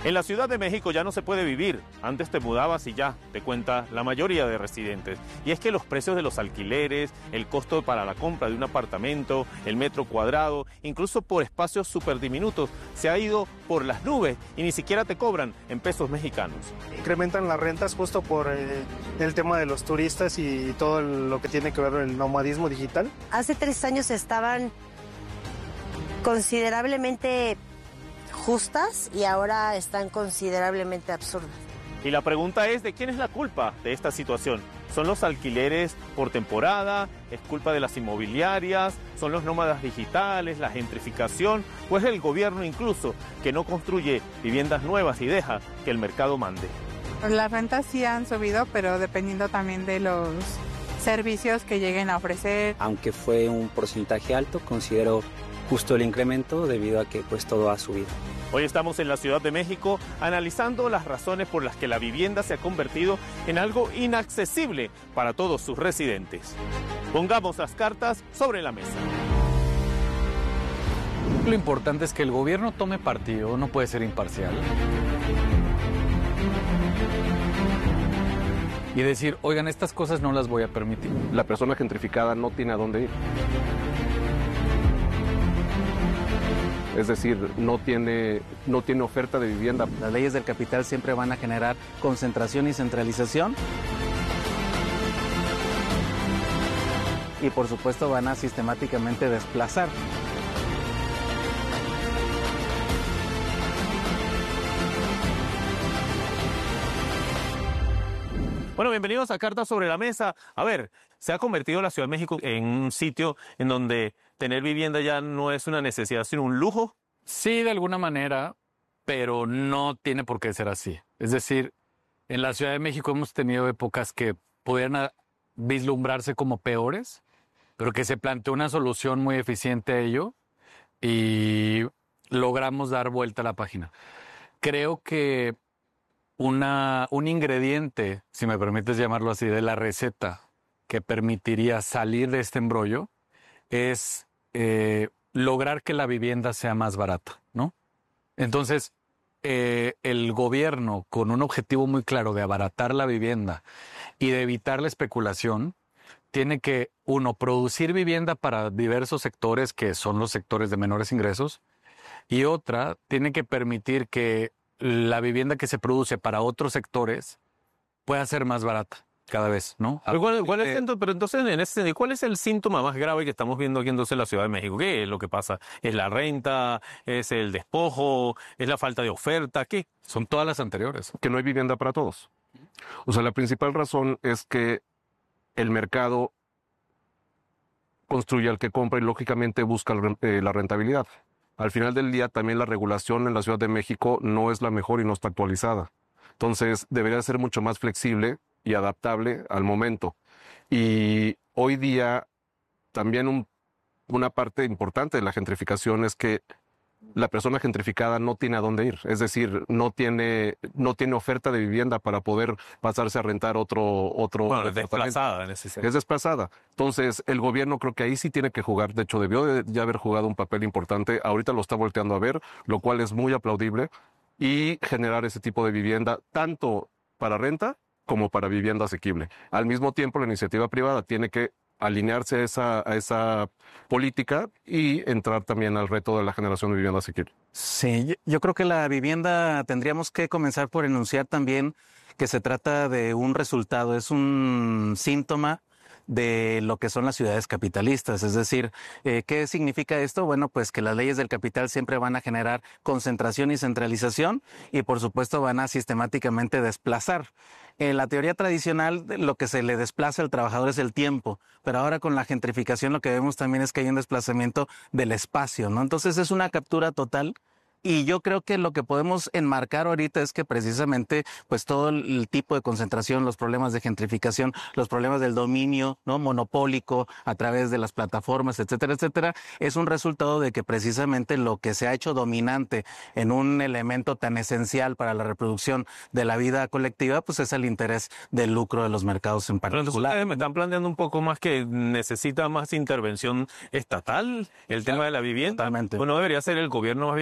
En la Ciudad de México ya no se puede vivir. Antes te mudabas y ya, te cuenta la mayoría de residentes. Y es que los precios de los alquileres, el costo para la compra de un apartamento, el metro cuadrado, incluso por espacios súper diminutos, se ha ido por las nubes y ni siquiera te cobran en pesos mexicanos. Incrementan las rentas justo por el tema de los turistas y todo lo que tiene que ver con el nomadismo digital. Hace 3 años estaban considerablemente justas y ahora están considerablemente absurdas. Y la pregunta es, ¿de quién es la culpa de esta situación? ¿Son los alquileres por temporada? ¿Es culpa de las inmobiliarias? ¿Son los nómadas digitales? ¿La gentrificación? ¿O es el gobierno incluso que no construye viviendas nuevas y deja que el mercado mande? Las rentas sí han subido, pero dependiendo también de los servicios que lleguen a ofrecer. Aunque fue un porcentaje alto, considero justo el incremento debido a que pues todo ha subido. Hoy estamos en la Ciudad de México analizando las razones por las que la vivienda se ha convertido en algo inaccesible para todos sus residentes. Pongamos las cartas sobre la mesa. Lo importante es que el gobierno tome partido, no puede ser imparcial. Y decir, oigan, estas cosas no las voy a permitir. La persona gentrificada no tiene a dónde ir. Es decir, no tiene oferta de vivienda. Las leyes del capital siempre van a generar concentración y centralización. Y por supuesto van a sistemáticamente desplazar. Bueno, bienvenidos a Cartas sobre la Mesa. A ver, se ha convertido la Ciudad de México en un sitio en donde tener vivienda ya no es una necesidad, sino un lujo. Sí, de alguna manera, pero no tiene por qué ser así. Es decir, en la Ciudad de México hemos tenido épocas que pudieran vislumbrarse como peores, pero que se planteó una solución muy eficiente a ello y logramos dar vuelta a la página. Creo que un ingrediente, si me permites llamarlo así, de la receta que permitiría salir de este embrollo es lograr que la vivienda sea más barata, ¿no? Entonces, el gobierno, con un objetivo muy claro de abaratar la vivienda y de evitar la especulación, tiene que, uno, producir vivienda para diversos sectores que son los sectores de menores ingresos, y otra, tiene que permitir que la vivienda que se produce para otros sectores pueda ser más barata cada vez, ¿no? Pero entonces, en ese sentido, ¿cuál es el síntoma más grave que estamos viendo aquí entonces en la Ciudad de México? ¿Qué es lo que pasa? ¿Es la renta? ¿Es el despojo? ¿Es la falta de oferta? ¿Qué? Son todas las anteriores. Que no hay vivienda para todos. O sea, la principal razón es que el mercado construye al que compra y lógicamente busca la rentabilidad. Al final del día también la regulación en la Ciudad de México no es la mejor y no está actualizada. Entonces debería ser mucho más flexible y adaptable al momento. Y hoy día también una parte importante de la gentrificación es que la persona gentrificada no tiene a dónde ir. Es decir, no tiene oferta de vivienda para poder pasarse a rentar otro. Bueno, es desplazada en ese sentido. Es desplazada. Entonces, el gobierno creo que ahí sí tiene que jugar. De hecho, debió de ya haber jugado un papel importante. Ahorita lo está volteando a ver, lo cual es muy aplaudible. Y generar ese tipo de vivienda, tanto para renta como para vivienda asequible. Al mismo tiempo, la iniciativa privada tiene que alinearse a esa política y entrar también al reto de la generación de vivienda asequible. Sí, yo creo que la vivienda tendríamos que comenzar por enunciar también que se trata de un resultado, es un síntoma de lo que son las ciudades capitalistas. Es decir, ¿qué significa esto? Bueno, pues que las leyes del capital siempre van a generar concentración y centralización y por supuesto van a sistemáticamente desplazar. En la teoría tradicional lo que se le desplaza al trabajador es el tiempo, pero ahora con la gentrificación lo que vemos también es que hay un desplazamiento del espacio, ¿no? Entonces es una captura total. Y yo creo que lo que podemos enmarcar ahorita es que precisamente pues todo el tipo de concentración, los problemas de gentrificación, los problemas del dominio, ¿no?, monopólico a través de las plataformas, etcétera, etcétera, es un resultado de que precisamente lo que se ha hecho dominante en un elemento tan esencial para la reproducción de la vida colectiva, pues es el interés del lucro de los mercados en particular. Pero entonces me están planteando un poco más que necesita más intervención estatal el tema de la vivienda. Totalmente. Bueno, debería ser el gobierno más bien una especie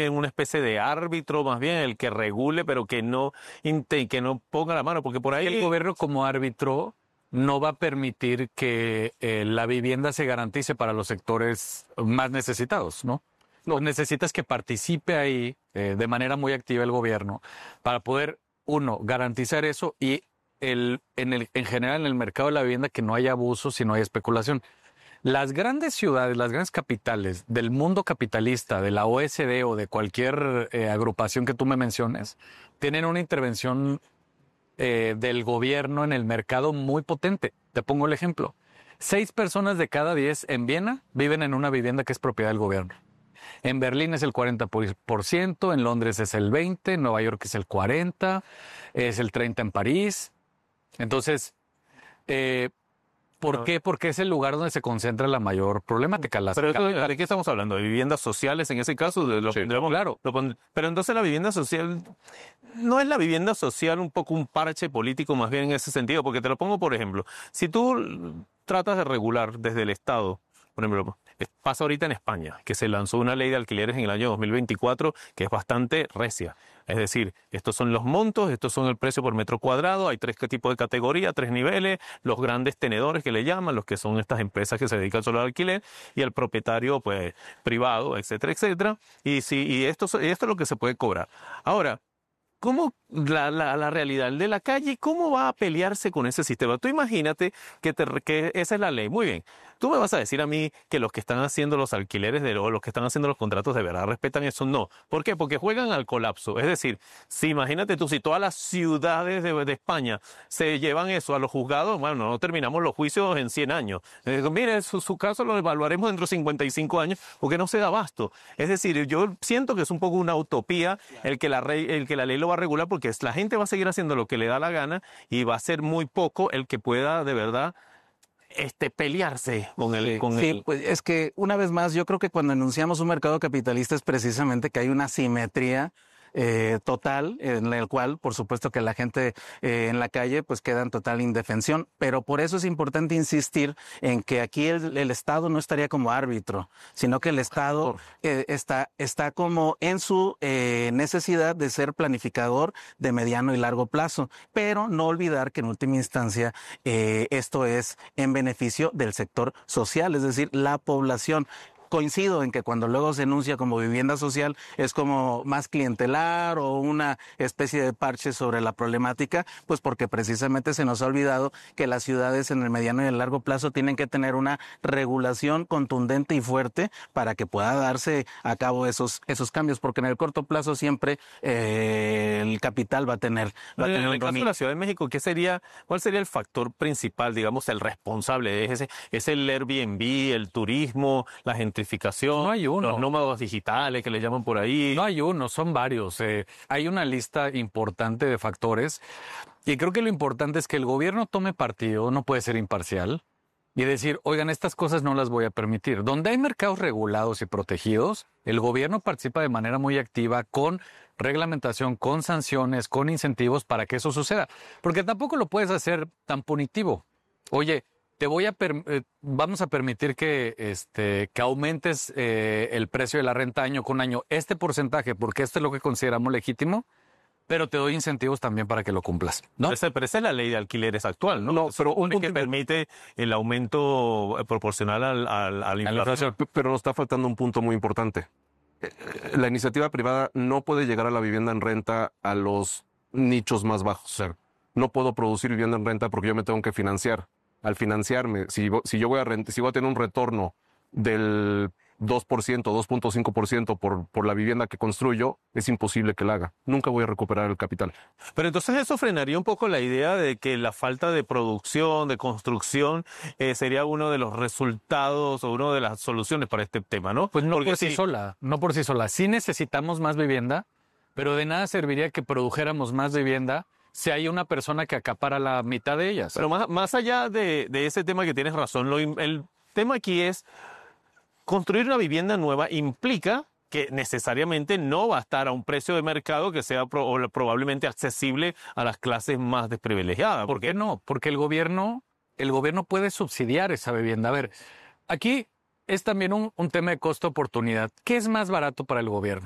especie de árbitro más bien, el que regule, pero que no ponga la mano, porque por ahí el gobierno como árbitro no va a permitir que la vivienda se garantice para los sectores más necesitados, ¿no? No, necesitas que participe ahí de manera muy activa el gobierno para poder, uno, garantizar eso y en general en el mercado de la vivienda que no haya abusos y no haya especulación. Las grandes ciudades, las grandes capitales del mundo capitalista, de la OSD o de cualquier agrupación que tú me menciones, tienen una intervención del gobierno en el mercado muy potente. Te pongo el ejemplo. 6 personas de cada 10 en Viena viven en una vivienda que es propiedad del gobierno. En Berlín es el 40%, en Londres es el 20%, en Nueva York es el 40%, es el 30% en París. Entonces, ¿por qué? Porque es el lugar donde se concentra la mayor problemática. Pero ¿de qué estamos hablando? ¿De viviendas sociales en ese caso? Sí, claro. Pero entonces la vivienda social, ¿no es la vivienda social un poco un parche político más bien en ese sentido? Porque te lo pongo por ejemplo. Si tú tratas de regular desde el Estado, por ejemplo, pasa ahorita en España, que se lanzó una ley de alquileres en el año 2024 que es bastante recia. Es decir, estos son los montos, estos son el precio por metro cuadrado, hay 3 tipos de categoría, 3 niveles, los grandes tenedores que le llaman, los que son estas empresas que se dedican solo al alquiler, y el propietario pues privado, etcétera, etcétera. Y esto es lo que se puede cobrar. Ahora, ¿cómo la realidad de la calle, cómo va a pelearse con ese sistema? Tú imagínate que esa es la ley. Muy bien. Tú me vas a decir a mí que los que están haciendo los alquileres o los que están haciendo los contratos de verdad respetan eso. No. ¿Por qué? Porque juegan al colapso. Es decir, si imagínate tú, si todas las ciudades de España se llevan eso a los juzgados, bueno, no terminamos los juicios en 100 años. Mire, su caso lo evaluaremos dentro de 55 años porque no se da abasto. Es decir, yo siento que es un poco una utopía el que la ley lo va a regular porque la gente va a seguir haciendo lo que le da la gana y va a ser muy poco el que pueda de verdad pelearse con el... Sí, pues es que una vez más yo creo que cuando enunciamos un mercado capitalista es precisamente que hay una simetría total, en el cual por supuesto que la gente en la calle pues queda en total indefensión, pero por eso es importante insistir en que aquí el Estado no estaría como árbitro, sino que el Estado está como en su necesidad de ser planificador de mediano y largo plazo, pero no olvidar que en última instancia esto es en beneficio del sector social, es decir, la población. Coincido en que cuando luego se enuncia como vivienda social es como más clientelar o una especie de parche sobre la problemática, pues porque precisamente se nos ha olvidado que las ciudades en el mediano y el largo plazo tienen que tener una regulación contundente y fuerte para que pueda darse a cabo esos cambios, porque en el corto plazo siempre el capital va a tener en el caso de la Ciudad de México, ¿cuál sería el factor principal, digamos, el responsable? ¿Es el Airbnb, el turismo, la gentrificación? No hay uno. Los nómadas digitales que le llaman por ahí. No hay uno, son varios. Hay una lista importante de factores y creo que lo importante es que el gobierno tome partido, no puede ser imparcial y decir, oigan, estas cosas no las voy a permitir. Donde hay mercados regulados y protegidos, el gobierno participa de manera muy activa con reglamentación, con sanciones, con incentivos para que eso suceda. Porque tampoco lo puedes hacer tan punitivo. Oye, vamos a permitir que aumentes el precio de la renta año con año este porcentaje, porque esto es lo que consideramos legítimo, pero te doy incentivos también para que lo cumplas, ¿no? Pero esa es la ley de alquileres actual, ¿no? No, pero un punto que permite el aumento proporcional a la inflación. Pero nos está faltando un punto muy importante. La iniciativa privada no puede llegar a la vivienda en renta a los nichos más bajos. Claro. No puedo producir vivienda en renta porque yo me tengo que financiar. Al financiarme, si yo voy a tener un retorno del 2%, 2.5% por la vivienda que construyo, es imposible que la haga. Nunca voy a recuperar el capital. Pero entonces eso frenaría un poco la idea de que la falta de producción, de construcción, sería uno de los resultados o una de las soluciones para este tema, ¿no? Pues no por sí sola. Sí necesitamos más vivienda, pero de nada serviría que produjéramos más vivienda si hay una persona que acapara la mitad de ellas. Pero más allá de ese tema que tienes razón, el tema aquí es construir una vivienda nueva implica que necesariamente no va a estar a un precio de mercado que sea probablemente accesible a las clases más desprivilegiadas. ¿Por qué no? Porque el gobierno puede subsidiar esa vivienda. A ver, aquí es también un tema de costo-oportunidad. ¿Qué es más barato para el gobierno?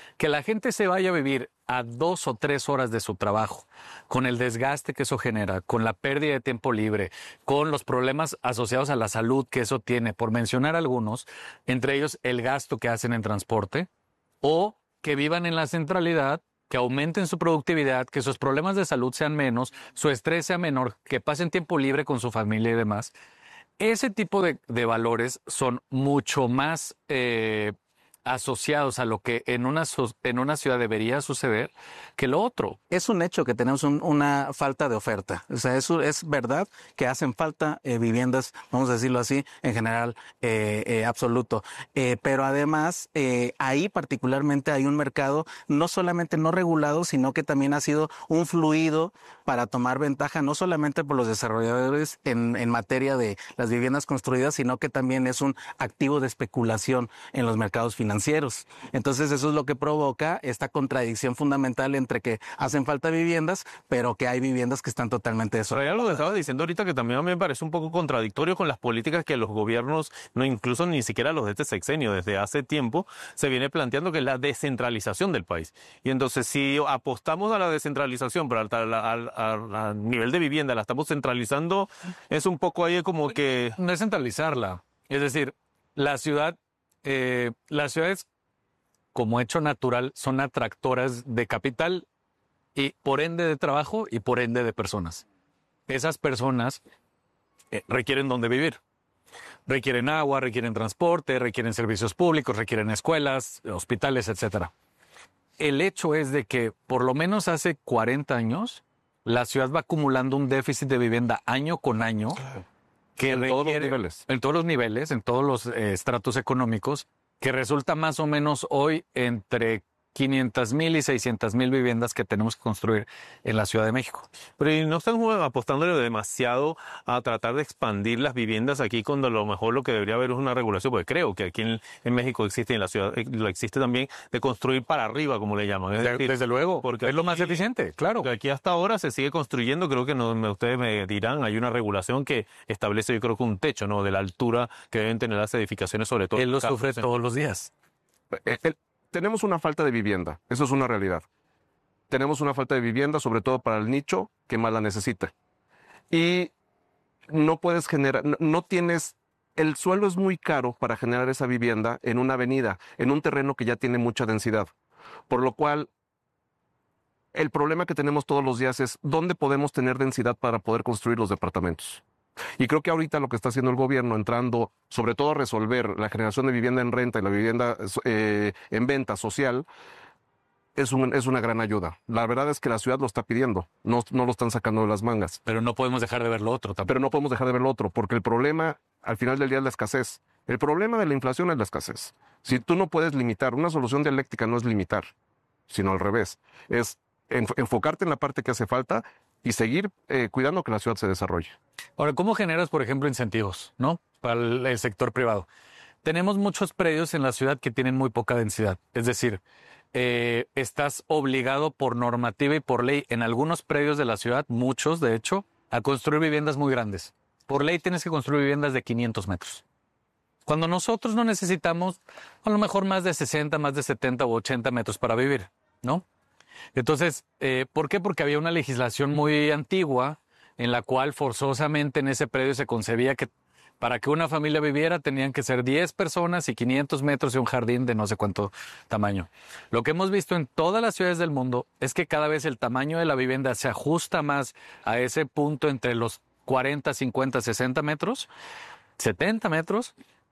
Que la gente se vaya a vivir a 2 o 3 horas de su trabajo, con el desgaste que eso genera, con la pérdida de tiempo libre, con los problemas asociados a la salud que eso tiene, por mencionar algunos, entre ellos el gasto que hacen en transporte, o que vivan en la centralidad, que aumenten su productividad, que sus problemas de salud sean menos, su estrés sea menor, que pasen tiempo libre con su familia y demás. Ese tipo de valores son mucho más asociados a lo que en una ciudad debería suceder que lo otro. Es un hecho que tenemos una falta de oferta. O sea, eso es verdad que hacen falta viviendas, vamos a decirlo así, en general absoluto. Pero además, ahí particularmente hay un mercado no solamente no regulado, sino que también ha sido un fluido para tomar ventaja, no solamente por los desarrolladores en materia de las viviendas construidas, sino que también es un activo de especulación en los mercados financieros. Entonces eso es lo que provoca esta contradicción fundamental entre que hacen falta viviendas, pero que hay viviendas que están totalmente desocupadas. Pero ya lo estaba diciendo ahorita que también a mí me parece un poco contradictorio con las políticas que los gobiernos, no incluso ni siquiera los de este sexenio, desde hace tiempo, se viene planteando, que es la descentralización del país. Y entonces si apostamos a la descentralización, pero al nivel de vivienda la estamos centralizando, es un poco ahí como que... No es centralizarla. Es decir, las ciudades como hecho natural son atractoras de capital y por ende de trabajo y por ende de personas. Esas personas requieren dónde vivir. Requieren agua, requieren transporte, requieren servicios públicos, requieren escuelas, hospitales, etcétera. El hecho es de que por lo menos hace 40 años la ciudad va acumulando un déficit de vivienda año con año. Que en todos los niveles. En todos los niveles, en todos los estratos económicos, que resulta más o menos hoy entre 500,000 y 600,000 viviendas que tenemos que construir en la Ciudad de México. Pero ¿y no están apostándole demasiado a tratar de expandir las viviendas aquí, cuando a lo mejor lo que debería haber es una regulación? Porque creo que aquí en México existe, en la ciudad lo existe también, de construir para arriba, como le llaman. Es decir, desde luego, porque es lo más eficiente, claro. Porque aquí hasta ahora se sigue construyendo, creo que ustedes me dirán, hay una regulación que establece, yo creo que un techo, ¿no?, de la altura que deben tener las edificaciones, sobre todo. Él lo sufre todos los días. Tenemos una falta de vivienda, eso es una realidad. Tenemos una falta de vivienda, sobre todo para el nicho que más la necesita. Y no puedes generar, no tienes, el suelo es muy caro para generar esa vivienda en una avenida, en un terreno que ya tiene mucha densidad. Por lo cual, el problema que tenemos todos los días es dónde podemos tener densidad para poder construir los departamentos. Y creo que ahorita lo que está haciendo el gobierno, entrando sobre todo a resolver la generación de vivienda en renta y la vivienda en venta social, es una gran ayuda. La verdad es que la ciudad lo está pidiendo, no lo están sacando de las mangas. Pero no podemos dejar de ver lo otro tampoco. Pero no podemos dejar de ver lo otro, porque el problema al final del día es la escasez. El problema de la inflación es la escasez. Si tú no puedes limitar, una solución dialéctica no es limitar, sino al revés. Es enfocarte en la parte que hace falta y seguir cuidando que la ciudad se desarrolle. Ahora, ¿cómo generas, por ejemplo, incentivos, ¿no?, para el sector privado? Tenemos muchos predios en la ciudad que tienen muy poca densidad. Es decir, estás obligado por normativa y por ley en algunos predios de la ciudad, muchos de hecho, a construir viviendas muy grandes. Por ley tienes que construir viviendas de 500 metros. Cuando nosotros no necesitamos a lo mejor más de 60, más de 70 u 80 metros para vivir, ¿no? Entonces, ¿por qué? Porque había una legislación muy antigua en la cual forzosamente en ese predio se concebía que para que una familia viviera tenían que ser 10 personas y 500 metros y un jardín de no sé cuánto tamaño. Lo que hemos visto en todas las ciudades del mundo es que cada vez el tamaño de la vivienda se ajusta más a ese punto entre los 40, 50, 60 metros, 70 metros,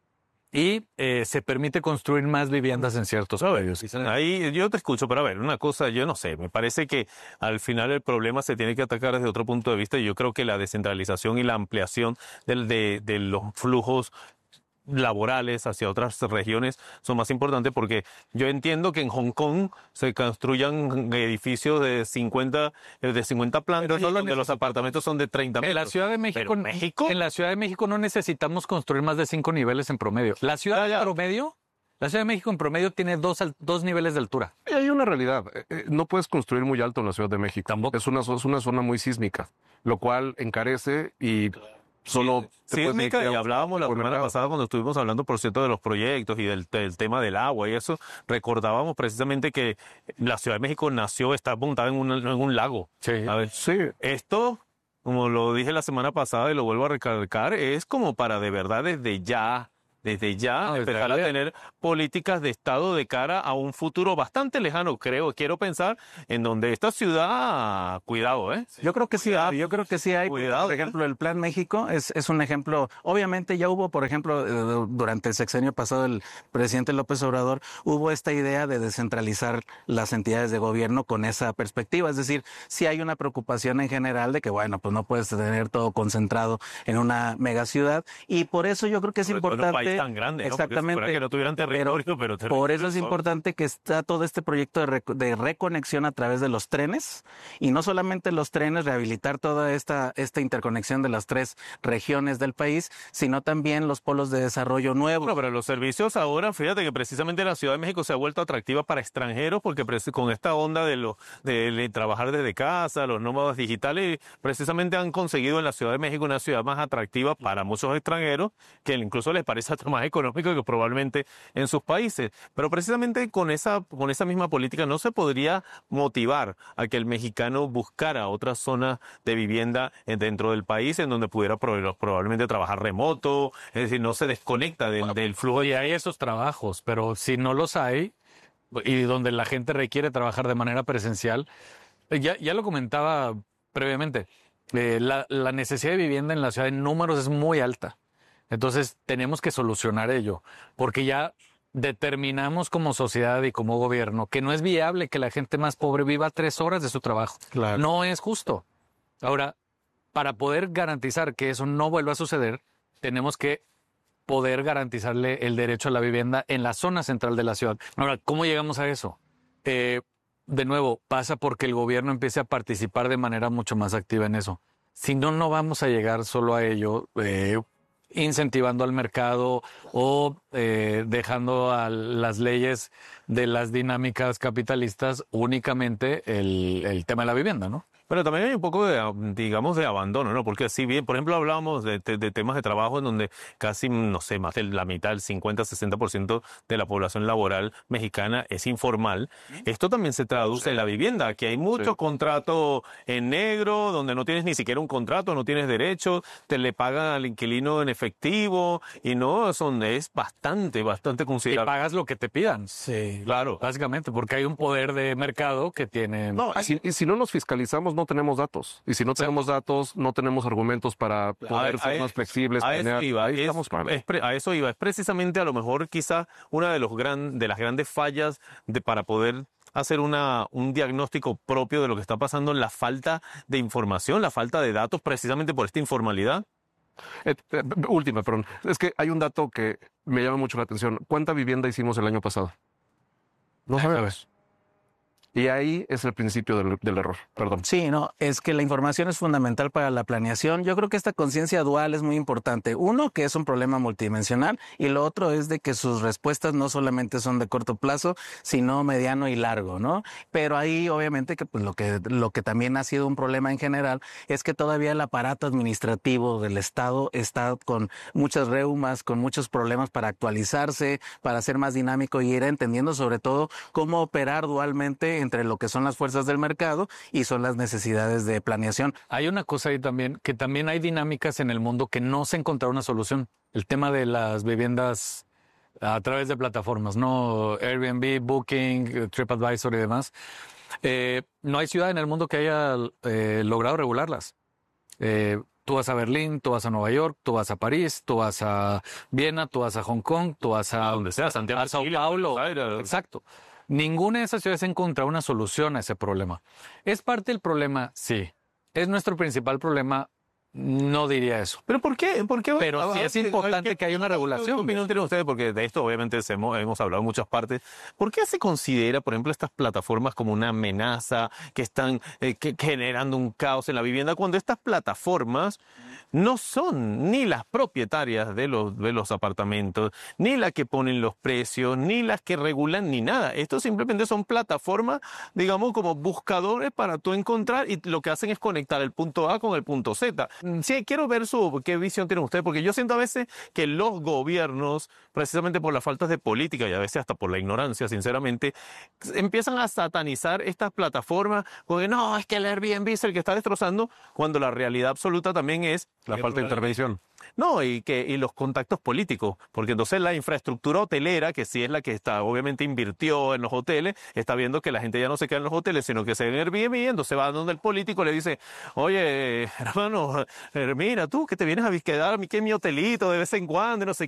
y se permite construir más viviendas en ciertos predios. Ahí yo te escucho, pero a ver, una cosa, yo no sé, me parece que al final el problema se tiene que atacar desde otro punto de vista, y yo creo que la descentralización y la ampliación de los flujos laborales hacia otras regiones son más importantes, porque yo entiendo que en Hong Kong se construyan edificios de 50 plantas, pero donde los apartamentos son de 30 metros. En la Ciudad de México, en la Ciudad de México no necesitamos construir más de 5 niveles en promedio. La Ciudad de México en promedio tiene dos niveles de altura. Y hay una realidad, no puedes construir muy alto en la Ciudad de México. Tampoco. Es una zona muy sísmica, lo cual encarece y Solo sísmica, y hablábamos la semana pasada cuando estuvimos hablando, por cierto, de los proyectos y del tema del agua y eso, recordábamos precisamente que la Ciudad de México está montada en un lago. Sí. A ver, esto, como lo dije la semana pasada y lo vuelvo a recalcar, es como para de verdad desde ya empezar a tener políticas de Estado de cara a un futuro bastante lejano, quiero pensar, en donde esta ciudad, cuidado, Yo creo que sí hay. Cuidado. Por ejemplo, el Plan México es un ejemplo. Obviamente ya hubo, por ejemplo, durante el sexenio pasado el presidente López Obrador, hubo esta idea de descentralizar las entidades de gobierno con esa perspectiva. Es decir, sí hay una preocupación en general de que, bueno, pues no puedes tener todo concentrado en una megaciudad, y por eso yo creo que es importante. Tan grande, ¿no? Exactamente. Que no tuvieran territorio, pero por eso es importante que está todo este proyecto de reconexión a través de los trenes, y no solamente los trenes, rehabilitar toda esta interconexión de las 3 regiones del país, sino también los polos de desarrollo nuevos. Bueno, pero los servicios ahora, fíjate que precisamente la Ciudad de México se ha vuelto atractiva para extranjeros, porque con esta onda de trabajar desde casa, los nómadas digitales, precisamente han conseguido en la Ciudad de México una ciudad más atractiva para muchos extranjeros, que incluso les parece hasta más económico que probablemente en sus países. Pero precisamente con esa misma política no se podría motivar a que el mexicano buscara otra zona de vivienda dentro del país en donde pudiera probablemente trabajar remoto, es decir, no se desconecta del flujo. Y hay esos trabajos, pero si no los hay, y donde la gente requiere trabajar de manera presencial, ya lo comentaba previamente, la necesidad de vivienda en la ciudad en números es muy alta. Entonces tenemos que solucionar ello, porque ya determinamos como sociedad y como gobierno que no es viable que la gente más pobre viva 3 horas de su trabajo. Claro. No es justo. Ahora, para poder garantizar que eso no vuelva a suceder, tenemos que poder garantizarle el derecho a la vivienda en la zona central de la ciudad. Ahora, ¿cómo llegamos a eso? De nuevo, pasa porque el gobierno empiece a participar de manera mucho más activa en eso. Si no, no vamos a llegar solo a ello, incentivando al mercado o dejando a las leyes de las dinámicas capitalistas únicamente el tema de la vivienda, ¿no? Pero también hay un poco de abandono, ¿no? Porque si bien, por ejemplo, hablábamos de temas de trabajo en donde casi, no sé, más de la mitad, el 50-60% de la población laboral mexicana es informal, esto también se traduce en la vivienda, que hay muchos contratos en negro, donde no tienes ni siquiera un contrato, no tienes derechos, te le pagan al inquilino en efectivo, y no, es bastante considerable. Y pagas lo que te pidan. Sí, claro. Básicamente, porque hay un poder de mercado que tiene... No, y si no nos fiscalizamos, no tenemos datos. Y si no tenemos datos, no tenemos argumentos para poder ser más flexibles. A eso iba. Es precisamente a lo mejor quizá una de las grandes fallas para poder hacer un diagnóstico propio de lo que está pasando en la falta de información, la falta de datos, precisamente por esta informalidad. Última, perdón. Es que hay un dato que me llama mucho la atención. ¿Cuánta vivienda hicimos el año pasado? No sabes. Y ahí es el principio del error, perdón. Sí, no, es que la información es fundamental para la planeación. Yo creo que esta conciencia dual es muy importante. Uno, que es un problema multidimensional, y lo otro es de que sus respuestas no solamente son de corto plazo, sino mediano y largo, ¿no? Pero ahí, obviamente, que pues lo que también ha sido un problema en general es que todavía el aparato administrativo del Estado está con muchas reumas, con muchos problemas para actualizarse, para ser más dinámico y ir entendiendo sobre todo cómo operar dualmente entre lo que son las fuerzas del mercado y son las necesidades de planeación. Hay una cosa ahí también, que también hay dinámicas en el mundo que no se encontró una solución. El tema de las viviendas a través de plataformas, ¿no? Airbnb, Booking, TripAdvisor y demás. No hay ciudad en el mundo que haya logrado regularlas. Tú vas a Berlín, tú vas a Nueva York, tú vas a París, tú vas a Viena, tú vas a Hong Kong, tú vas a donde sea, Santiago, a Sao Paulo. Exacto. Ninguna de esas ciudades ha encontrado una solución a ese problema. ¿Es parte del problema? Sí. ¿Es nuestro principal problema? No diría eso. ¿Pero por qué? Pero sí es importante que haya una regulación. ¿Qué opinión tienen ustedes? Porque de esto obviamente hemos hablado en muchas partes. ¿Por qué se considera, por ejemplo, estas plataformas como una amenaza, que están generando un caos en la vivienda, cuando estas plataformas no son ni las propietarias de los apartamentos, ni las que ponen los precios, ni las que regulan, ni nada? Estos simplemente son plataformas, digamos, como buscadores para tú encontrar, y lo que hacen es conectar el punto A con el punto Z. Sí, quiero ver qué visión tienen ustedes, porque yo siento a veces que los gobiernos, precisamente por las faltas de política y a veces hasta por la ignorancia, sinceramente, empiezan a satanizar estas plataformas, porque no, es que el Airbnb es el que está destrozando, cuando la realidad absoluta también es La falta de intervención. no, y los contactos políticos, porque entonces la infraestructura hotelera, que sí es la que está, obviamente invirtió en los hoteles, está viendo que la gente ya no se queda en los hoteles, sino que se en Airbnb, entonces va donde el político le dice, oye, hermano, mira tú que te vienes a quedar a mí que en mi hotelito de vez en cuando, y no sé